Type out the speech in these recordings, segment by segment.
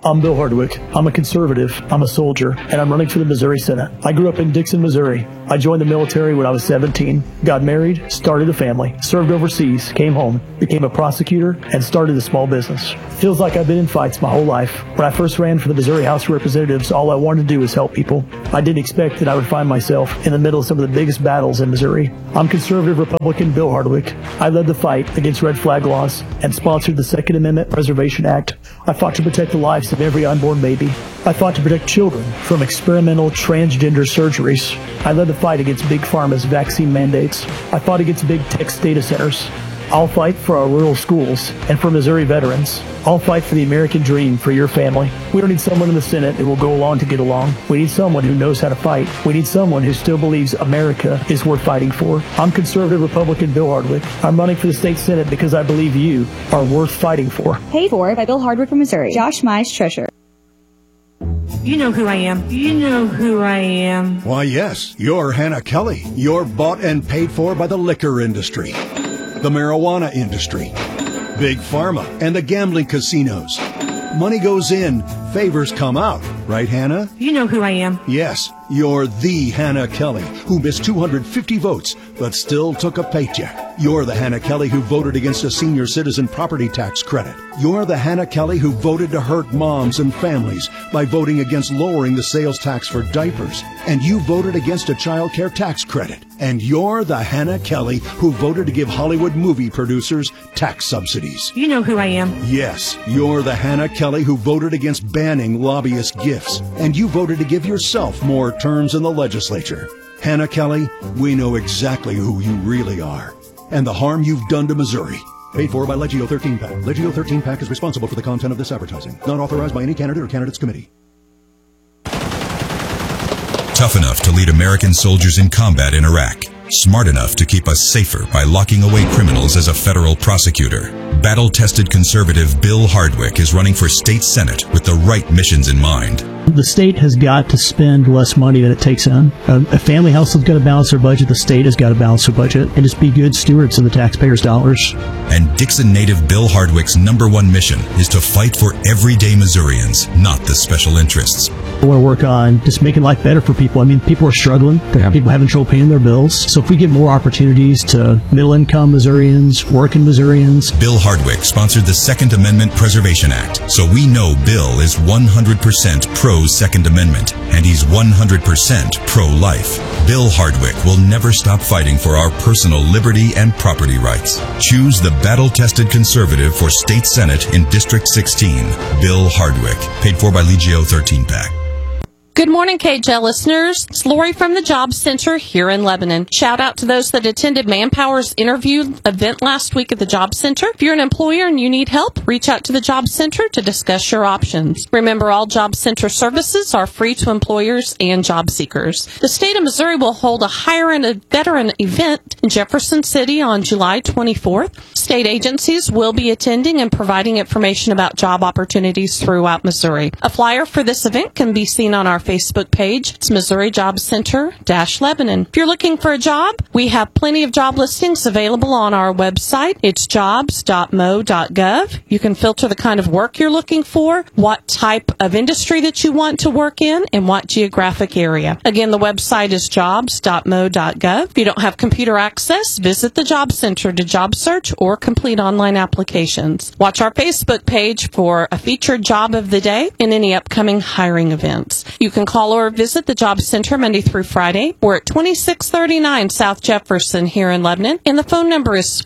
I'm Bill Hardwick. I'm a conservative, I'm a soldier, and I'm running for the Missouri Senate. I grew up in Dixon, Missouri. I joined the military when I was 17, got married, started a family, served overseas, came home, became a prosecutor, and started a small business. Feels like I've been in fights my whole life. When I first ran for the Missouri House of Representatives, all I wanted to do was help people. I didn't expect that I would find myself in the middle of some of the biggest battles in Missouri. I'm conservative Republican Bill Hardwick. I led the fight against red flag laws and sponsored the Second Amendment Preservation Act. I fought to protect the lives of every unborn baby. I fought to protect children from experimental transgender surgeries. I led the fight against Big Pharma's vaccine mandates. I fought against big tech data centers. I'll fight for our rural schools and for Missouri veterans. I'll fight for the American dream for your family. We don't need someone in the Senate who will go along to get along. We need someone who knows how to fight. We need someone who still believes America is worth fighting for. I'm conservative Republican Bill Hardwick. I'm running for the state Senate because I believe you are worth fighting for. Paid for by Bill Hardwick from Missouri. Josh Mize, Treasurer. You know who I am. You know who I am. Why, yes, you're Hannah Kelly. You're bought and paid for by the liquor industry, the marijuana industry, Big Pharma, and the gambling casinos. Money goes in, favors come out. Right, Hannah? You know who I am. Yes, you're the Hannah Kelly, who missed 250 votes, but still took a paycheck. You're the Hannah Kelly who voted against a senior citizen property tax credit. You're the Hannah Kelly who voted to hurt moms and families by voting against lowering the sales tax for diapers. And you voted against a child care tax credit. And you're the Hannah Kelly who voted to give Hollywood movie producers tax subsidies. You know who I am. Yes, you're the Hannah Kelly who voted against banning lobbyist gifts. And you voted to give yourself more terms in the legislature. Hannah Kelly, we know exactly who you really are and the harm you've done to Missouri. Paid for by Legio 13 PAC. Legio 13 PAC is responsible for the content of this advertising. Not authorized by any candidate or candidates committee. Tough enough to lead American soldiers in combat in Iraq. Smart enough to keep us safer by locking away criminals as a federal prosecutor. Battle-tested conservative Bill Hardwick is running for state senate with the right missions in mind. The state has got to spend less money than it takes in. A family household's got to balance their budget. The state has got to balance their budget and just be good stewards of the taxpayers' dollars. And Dixon native Bill Hardwick's #1 mission is to fight for everyday Missourians, not the special interests. I want to work on just making life better for people. I mean, people are struggling. People having trouble paying their bills. So if we give more opportunities to middle-income Missourians, working Missourians. Bill Hardwick sponsored the Second Amendment Preservation Act, so we know Bill is 100% pro-Second Amendment, and he's 100% pro-life. Bill Hardwick will never stop fighting for our personal liberty and property rights. Choose the battle-tested conservative for State Senate in District 16, Bill Hardwick, paid for by Legio 13 PAC. Good morning, KJ listeners. It's Lori from the Job Center here in Lebanon. Shout out to those that attended Manpower's interview event last week at the Job Center. If you're an employer and you need help, reach out to the Job Center to discuss your options. Remember, all Job Center services are free to employers and job seekers. The state of Missouri will hold a Hire a Veteran event in Jefferson City on July 24th. State agencies will be attending and providing information about job opportunities throughout Missouri. A flyer for this event can be seen on our Facebook page. It's Missouri Job Center-Lebanon. If you're looking for a job, we have plenty of job listings available on our website. It's jobs.mo.gov. You can filter the kind of work you're looking for, what type of industry that you want to work in, and what geographic area. Again, the website is jobs.mo.gov. If you don't have computer access, visit the Job Center to job search or complete online applications. Watch our Facebook page for a featured job of the day and any upcoming hiring events. You can call or visit the Job Center Monday through Friday. We're at 2639 South Jefferson here in Lebanon, and the phone number is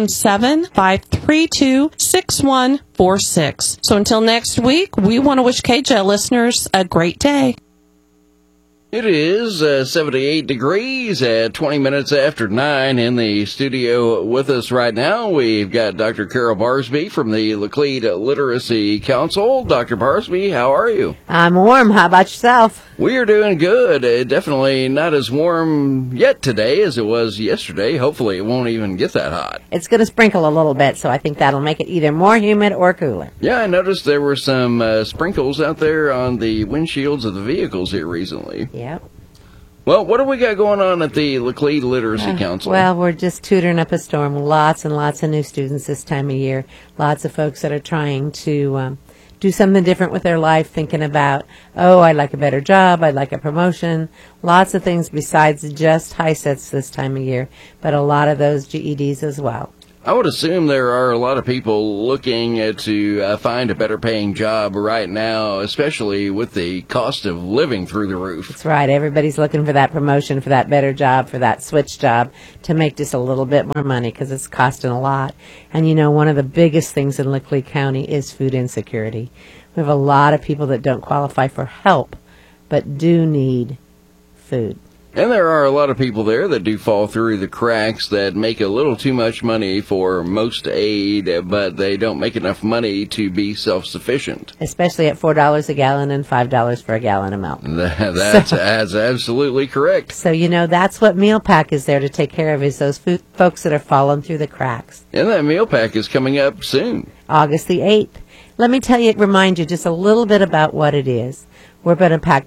417-532-6146. So until next week, we want to wish KJ listeners a great day. It is 78 degrees at 20 minutes after 9 in the studio with us right now. We've got Dr. Carol Barsby from the Laclede Literacy Council. Dr. Barsby, how are you? I'm warm. How about yourself? We are doing good. Definitely not as warm yet today as it was yesterday. Hopefully it won't even get that hot. It's going to sprinkle a little bit, so I think that'll make it either more humid or cooler. Yeah, I noticed there were some sprinkles out there on the windshields of the vehicles here recently. Yep. Well, what do we got going on at the Laclede Literacy Council? Well, we're just tutoring up a storm. Lots and lots of new students this time of year. Lots of folks that are trying to do something different with their life, thinking about, oh, I'd like a better job, I'd like a promotion, lots of things besides just high sets this time of year, but a lot of those GEDs as well. I would assume there are a lot of people looking to find a better paying job right now, especially with the cost of living through the roof. That's right. Everybody's looking for that promotion, for that better job, for that switch job to make just a little bit more money because it's costing a lot. And you know, one of the biggest things in Laclede County is food insecurity. We have a lot of people that don't qualify for help but do need food. And there are a lot of people there that do fall through the cracks that make a little too much money for most aid, but they don't make enough money to be self-sufficient. Especially at $4 a gallon and $5 for a gallon of milk. That's absolutely correct. So, you know, that's what Meal Pack is there to take care of, is those folks that are falling through the cracks. And that meal pack is coming up soon. August the 8th. Let me remind you just a little bit about what it is. We're going to pack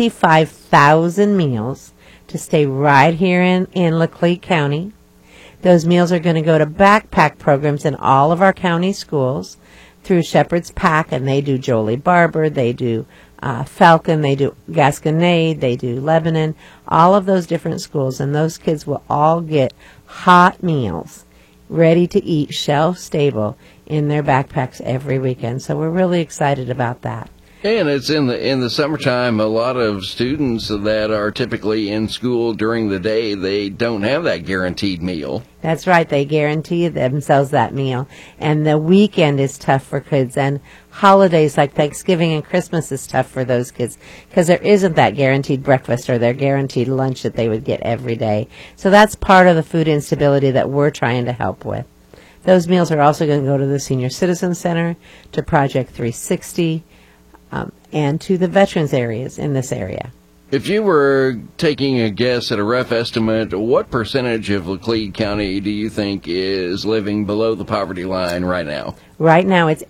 25,000 meals to stay right here in Laclede County. Those meals are going to go to backpack programs in all of our county schools through Shepherd's Pack, and they do Jolie Barber, they do Falcon, they do Gasconade, they do Lebanon, all of those different schools, and those kids will all get hot meals ready to eat, shelf stable, in their backpacks every weekend. So we're really excited about that. And it's in the summertime, a lot of students that are typically in school during the day, they don't have that guaranteed meal. That's right. They guarantee themselves that meal. And the weekend is tough for kids. And holidays like Thanksgiving and Christmas is tough for those kids because there isn't that guaranteed breakfast or their guaranteed lunch that they would get every day. So that's part of the food instability that we're trying to help with. Those meals are also going to go to the Senior Citizen Center, to Project 360, and to the veterans areas in this area. If you were taking a guess at a rough estimate, what percentage of Laclede County do you think is living below the poverty line right now? Right now it's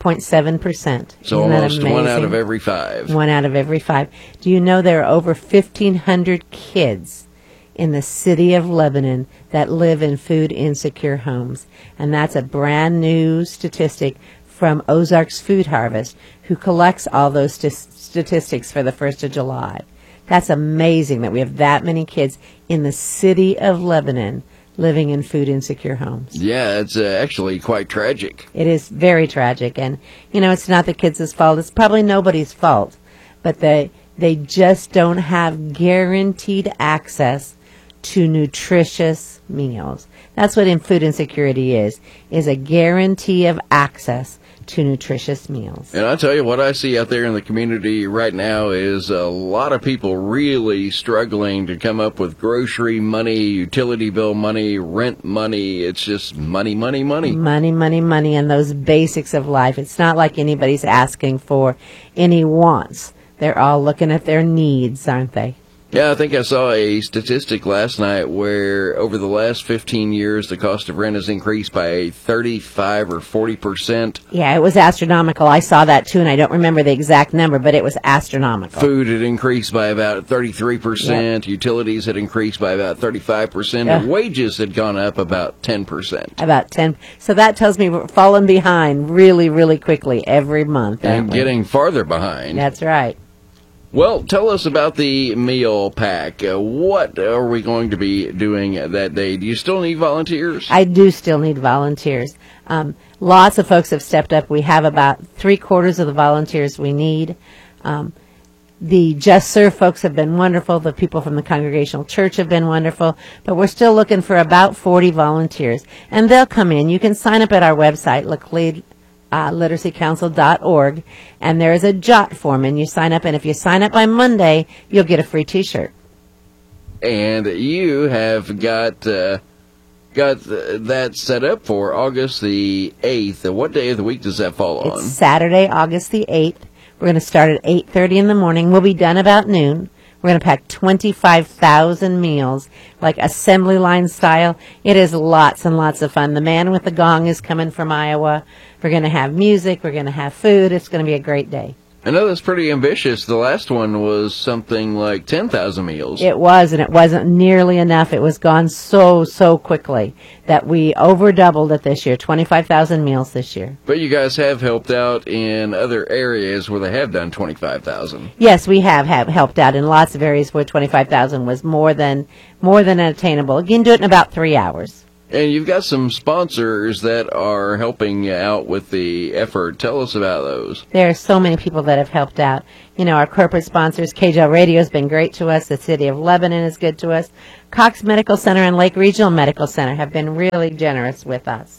18.7%. So almost 1 out of every 5. 1 out of every 5. Do you know there are over 1,500 kids in the city of Lebanon that live in food insecure homes? And that's a brand new statistic from Ozarks Food Harvest, who collects all those statistics for the 1st of July. That's amazing that we have that many kids in the city of Lebanon living in food insecure homes. Yeah, it's actually quite tragic. It is very tragic. And, you know, it's not the kids' fault. It's probably nobody's fault. But they just don't have guaranteed access to nutritious meals. That's what food insecurity is a guarantee of access to nutritious meals. And I tell you what I see out there in the community right now is a lot of people really struggling to come up with grocery money, utility bill money, rent money. It's just money, money, money. Money, money, money, and those basics of life. It's not like anybody's asking for any wants. They're all looking at their needs, aren't they? Yeah, I think I saw a statistic last night where over the last 15 years, the cost of rent has increased by 35 or 40%. Yeah, it was astronomical. I saw that too, and I don't remember the exact number, but it was astronomical. Food had increased by about 33%. Yep. Utilities had increased by about 35%. And wages had gone up about 10%. About 10. So that tells me we're falling behind really, really quickly every month. And getting farther behind. That's right. Well, tell us about the meal pack. What are we going to be doing that day? Do you still need volunteers? I do still need volunteers. Lots of folks have stepped up. We have about 3/4 of the volunteers we need. The Just Serve folks have been wonderful. The people from the Congregational Church have been wonderful. But we're still looking for about 40 volunteers. And they'll come in. You can sign up at our website, LacledeLiteracyCouncil.org, and there is a JOT form, and you sign up, and if you sign up by Monday, you'll get a free T-shirt. And you have got that set up for August the 8th. What day of the week does that fall on? It's Saturday, August the 8th. We're going to start at 8:30 in the morning. We'll be done about noon. We're going to pack 25,000 meals, like assembly line style. It is lots and lots of fun. The man with the gong is coming from Iowa. We're going to have music. We're going to have food. It's going to be a great day. I know that's pretty ambitious. The last one was something like 10,000 meals. It was, and it wasn't nearly enough. It was gone so quickly that we over doubled it this year, 25,000 meals this year. But you guys have helped out in other areas where they have done 25,000. Yes, we have helped out in lots of areas where 25,000 was more than attainable. You can do it in about 3 hours. And you've got some sponsors that are helping you out with the effort. Tell us about those. There are so many people that have helped out. You know, our corporate sponsors, KJL Radio has been great to us. The City of Lebanon is good to us. Cox Medical Center and Lake Regional Medical Center have been really generous with us.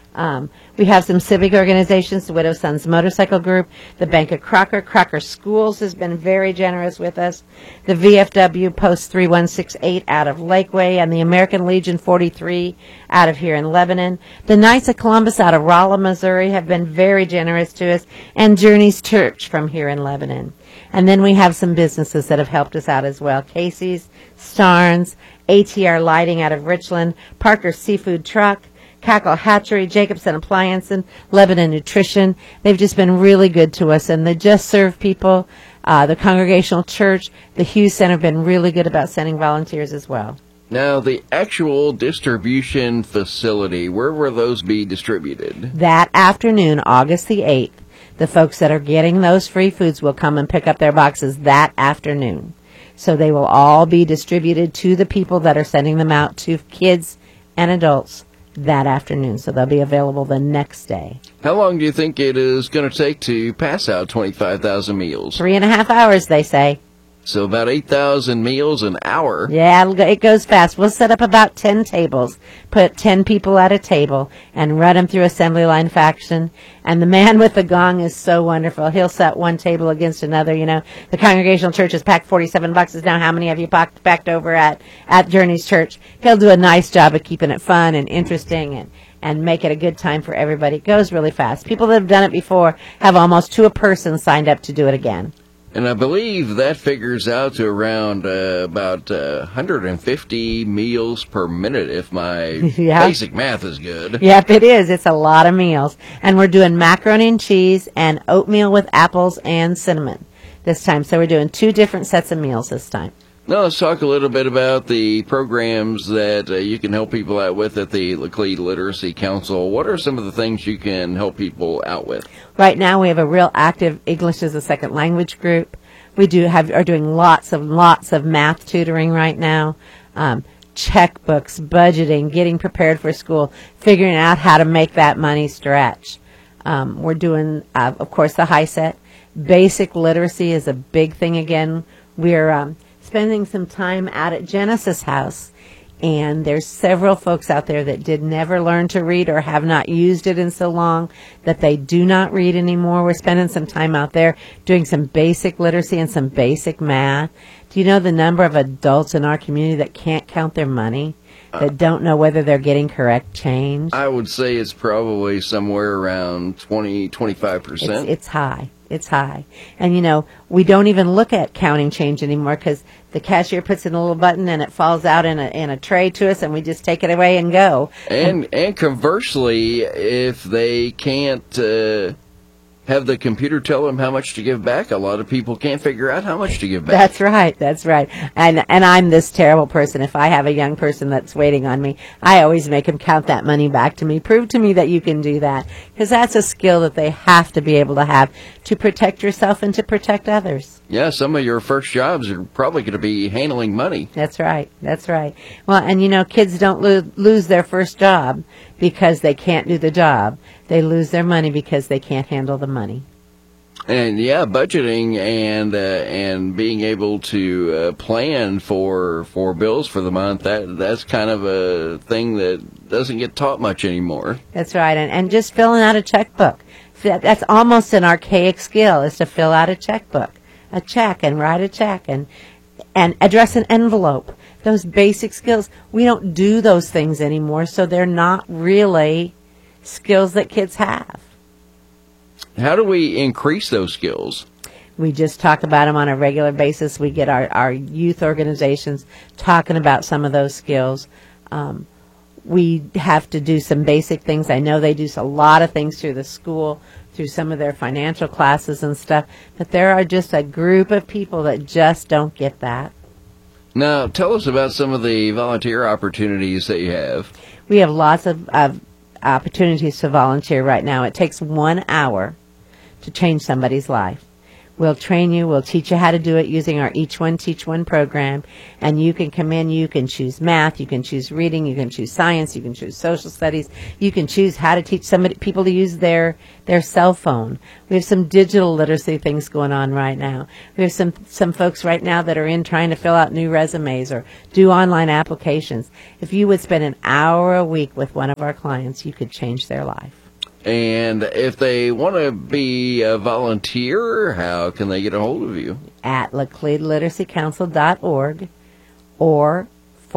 We have some civic organizations, the Widow Sons Motorcycle Group, the Bank of Crocker Schools has been very generous with us, the VFW Post 3168 out of Lakeway, and the American Legion 43 out of here in Lebanon. The Knights of Columbus out of Rolla, Missouri have been very generous to us, and Journey's Church from here in Lebanon. And then we have some businesses that have helped us out as well. Casey's, Starnes, ATR Lighting out of Richland, Parker Seafood Truck, Cackle Hatchery, Jacobson Appliance, and Lebanon Nutrition. They've just been really good to us, and the Just Serve people, the Congregational Church, the Hughes Center have been really good about sending volunteers as well. Now, the actual distribution facility, where will those be distributed? That afternoon, August the 8th, the folks that are getting those free foods will come and pick up their boxes that afternoon. So they will all be distributed to the people that are sending them out to kids and adults that afternoon, so they'll be available the next day. How long do you think it is going to take to pass out 25,000 meals? 3.5 hours, they say. So about 8,000 meals an hour. Yeah, it goes fast. We'll set up about 10 tables, put 10 people at a table, and run them through assembly line faction. And the man with the gong is so wonderful. He'll set one table against another. You know, the Congregational Church has packed 47 boxes now. How many have you packed over at Journey's Church? He'll do a nice job of keeping it fun and interesting and make it a good time for everybody. It goes really fast. People that have done it before have almost to a person signed up to do it again. And I believe that figures out to around about 150 meals per minute, if my basic math is good. Yep, it is. It's a lot of meals. And we're doing macaroni and cheese and oatmeal with apples and cinnamon this time. So we're doing 2 different sets of meals this time. Now let's talk a little bit about the programs that you can help people out with at the Laclede Literacy Council. What are some of the things you can help people out with? Right now we have a real active English as a second language group. We are doing lots of math tutoring right now, checkbooks, budgeting, getting prepared for school, figuring out how to make that money stretch. We're doing, of course, the HiSET. Basic literacy is a big thing again. We're spending some time out at Genesis House, and there's several folks out there that did never learn to read or have not used it in so long that they do not read anymore. We're spending some time out there doing some basic literacy and some basic math. Do you know the number of adults in our community that can't count their money, that don't know whether they're getting correct change? I would say it's probably somewhere around 20-25%. It's high. It's high. And, you know, we don't even look at counting change anymore because the cashier puts in a little button and it falls out in a tray to us and we just take it away and go. And conversely, if they can't have the computer tell them how much to give back, a lot of people can't figure out how much to give back. That's right. And I'm this terrible person. If I have a young person that's waiting on me, I always make them count that money back to me. Prove to me that you can do that, because that's a skill that they have to be able to have to protect yourself and to protect others. Yeah, some of your first jobs are probably going to be handling money. That's right. Well, and you know, kids don't lose their first job because they can't do the job. They lose their money because they can't handle the money. And yeah, budgeting and being able to plan for bills for the month, that's kind of a thing that doesn't get taught much anymore. That's right, and just filling out a checkbook. That's almost an archaic skill, is to fill out a checkbook, a check, and write a check, and address an envelope. Those basic skills, we don't do those things anymore, so they're not really skills that kids have. How do we increase those skills? We just talk about them on a regular basis. We get our youth organizations talking about some of those skills. we have to do some basic things. I know they do a lot of things through the school, through some of their financial classes and stuff, but there are just a group of people that just don't get that. Now, tell us about some of the volunteer opportunities that you have. We have lots of opportunities to volunteer right now. It takes 1 hour to change somebody's life. We'll train you. We'll teach you how to do it using our Each One Teach One program. And you can come in. You can choose math. You can choose reading. You can choose science. You can choose social studies. You can choose how to teach people to use their cell phone. We have some digital literacy things going on right now. We have some folks right now that are trying to fill out new resumes or do online applications. If you would spend an hour a week with one of our clients, you could change their life. And if they want to be a volunteer, how can they get a hold of you? At LacledeLiteracyCouncil.org or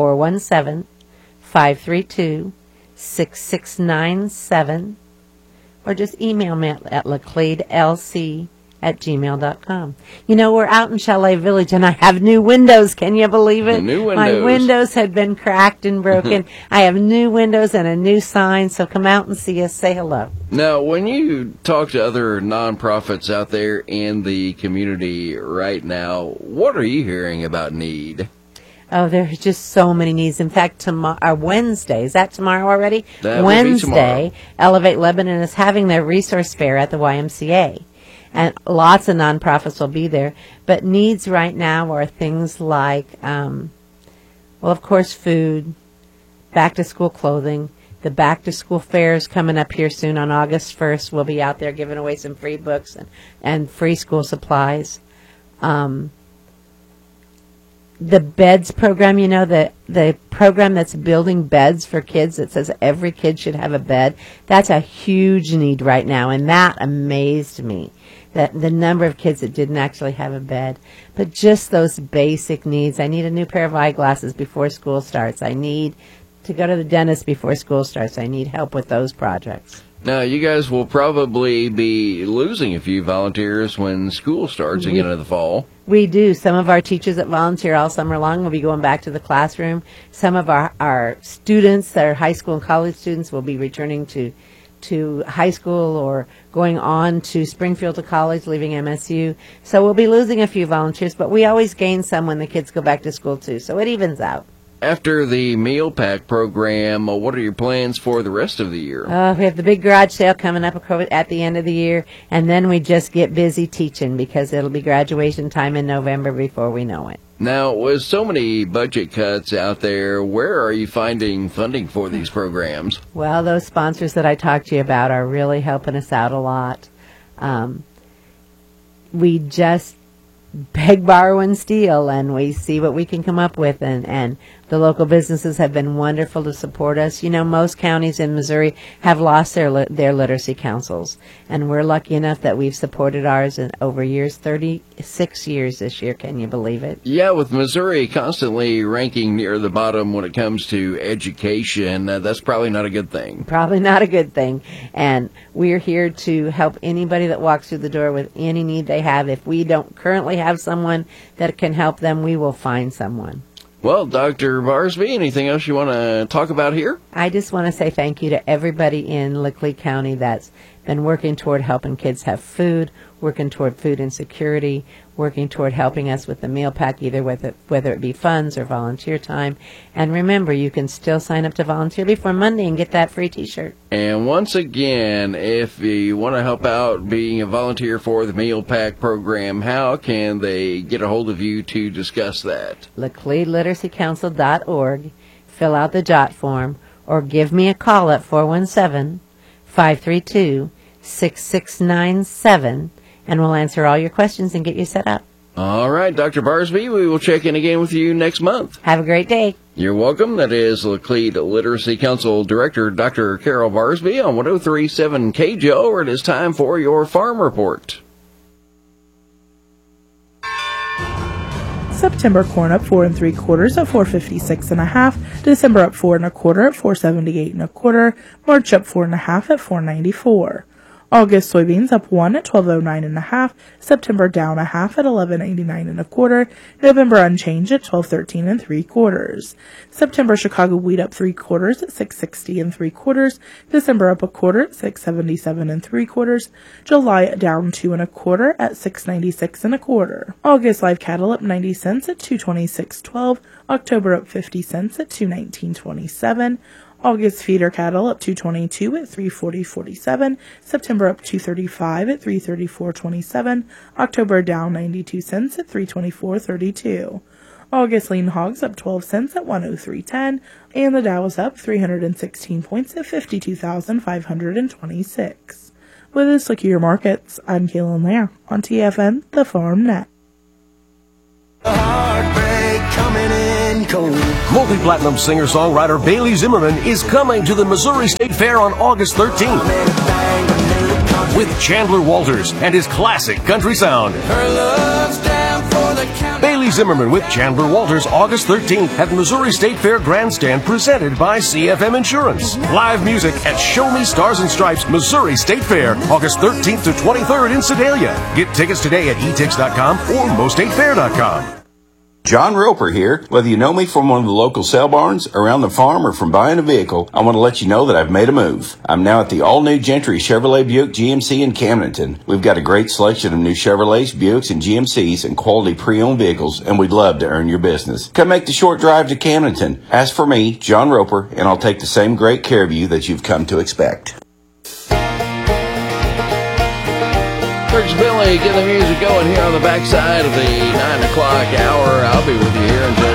417-532-6697, or just email me at LacledeLC@gmail.com. You know, we're out in Chalet Village, and I have new windows. Can you believe it? New windows. My windows had been cracked and broken. I have new windows and a new sign, so come out and see us. Say hello. Now, when you talk to other nonprofits out there in the community right now, what are you hearing about need? Oh, there's just so many needs. In fact, tomorrow, Wednesday, is that tomorrow already? That will be tomorrow. Wednesday, Elevate Lebanon is having their resource fair at the YMCA. And lots of nonprofits will be there. But needs right now are things like, well, of course, food, back-to-school clothing. The back-to-school fair is coming up here soon on August 1st. We'll be out there giving away some free books and free school supplies. The beds program, you know, the program that's building beds for kids that says every kid should have a bed, that's a huge need right now, and that amazed me, that the number of kids that didn't actually have a bed. But just those basic needs. I need a new pair of eyeglasses before school starts. I need to go to the dentist before school starts. I need help with those projects. Now, you guys will probably be losing a few volunteers when school starts again in the fall. We do. Some of our teachers that volunteer all summer long will be going back to the classroom. Some of our students that are high school and college students will be returning to high school or going on to Springfield to college, leaving MSU. So we'll be losing a few volunteers, but we always gain some when the kids go back to school too. So it evens out. After the meal pack program, what are your plans for the rest of the year? We have the big garage sale coming up at the end of the year, and then we just get busy teaching because it'll be graduation time in November before we know it. Now, with so many budget cuts out there, where are you finding funding for these programs? Well, those sponsors that I talked to you about are really helping us out a lot. We just beg, borrow, and steal, and we see what we can come up with, and the local businesses have been wonderful to support us. You know, most counties in Missouri have lost their literacy councils, and we're lucky enough that we've supported ours in over years, 36 years this year. Can you believe it? Yeah, with Missouri constantly ranking near the bottom when it comes to education, that's probably not a good thing. Probably not a good thing, and we're here to help anybody that walks through the door with any need they have. If we don't currently have someone that can help them, we will find someone. Well, Dr. Barsby, anything else you want to talk about here? I just want to say thank you to everybody in Laclede County that's been working toward helping kids have food, working toward food insecurity, working toward helping us with the meal pack, either whether it be funds or volunteer time. And remember, you can still sign up to volunteer before Monday and get that free T-shirt. And once again, if you want to help out being a volunteer for the meal pack program, how can they get a hold of you to discuss that? LacledeLiteracyCouncil.org. Fill out the JOT form, or give me a call at 417-532-6697. And we'll answer all your questions and get you set up. All right, Dr. Barsby, we will check in again with you next month. Have a great day. You're welcome. That is Laclede Literacy Council Director Dr. Carol Barsby on 103.7 KJO. It is time for your Farm Report. September corn up 4 3/4 at 456.5. December up 4 1/4 at 478 1/4. March up 4 1/2 at 494. August soybeans up 1 at $12.09 1/2. September down 1/2 at $11.89 1/4. November unchanged at $12.13 3/4. September Chicago wheat up 3/4 at $6.60 3/4. December up 1/4 at $6.77 3/4. July down 2 1/4 at $6.96 1/4. August live cattle up 90 cents at $226.12. October up 50 cents at $219.27. August feeder cattle up 222 at 340.47. September up 235 at 334.27. October down 92 cents at 324.32. August lean hogs up 12 cents at 103.10, and the Dow is up 316 points at 52,526. With this look at your markets, I'm Kaylin Lair on TFN, the Farm Net. Heartbreak coming in cold. Multi-platinum singer-songwriter Bailey Zimmerman is coming to the Missouri State Fair on August 13th with Chandler Walters and his classic country sound. Bailey Zimmerman with Chandler Walters August 13th at Missouri State Fair Grandstand, presented by CFM Insurance. Live music at Show Me Stars and Stripes Missouri State Fair August 13th to 23rd in Sedalia. Get tickets today at etix.com or mostatefair.com. John Roper here. Whether you know me from one of the local sale barns, around the farm, or from buying a vehicle, I want to let you know that I've made a move. I'm now at the all-new Gentry Chevrolet Buick GMC in Camdenton. We've got a great selection of new Chevrolets, Buicks, and GMCs and quality pre-owned vehicles, and we'd love to earn your business. Come make the short drive to Camdenton. Ask for me, John Roper, and I'll take the same great care of you that you've come to expect. Church Billy, get the music going here on the backside of the 9 o'clock hour. I'll be with you here until